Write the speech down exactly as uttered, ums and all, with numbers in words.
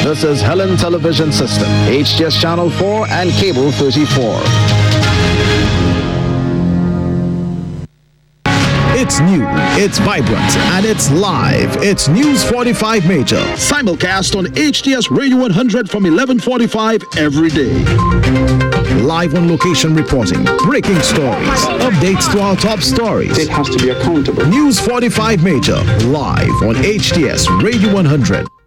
This is Helen Television System, H T S Channel four and Cable thirty-four. It's new, it's vibrant, and it's live. It's News forty-five Major. Simulcast on H T S Radio one hundred from eleven forty-five every day. Live on location reporting, breaking stories, updates to our top stories. It has to be accountable. News forty-five Major, live on H T S Radio one hundred.